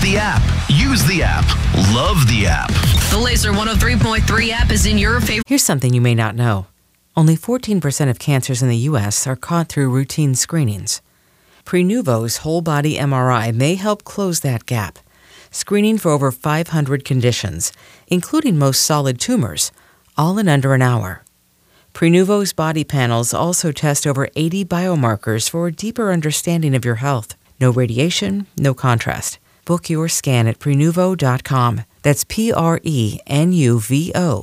the app. Use the app. Love the app. The Laser 103.3 app is in your favorite. Here's something you may not know. Only 14% of cancers in the U.S. are caught through routine screenings. Prenuvo's whole-body MRI may help close that gap, screening for over 500 conditions, including most solid tumors, all in under an hour. Prenuvo's body panels also test over 80 biomarkers for a deeper understanding of your health. No radiation, no contrast. Book your scan at Prenuvo.com. That's Prenuvo.